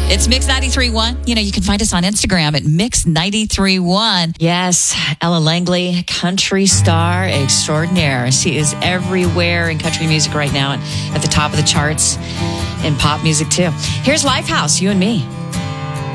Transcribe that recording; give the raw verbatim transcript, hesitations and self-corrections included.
It's Mix ninety-three point one. You know, you can find us on Instagram at Mix ninety-three point one. Yes, Ella Langley, country star extraordinaire. She is everywhere in country music right now and at the top of the charts in pop music too. Here's Lifehouse, you and me.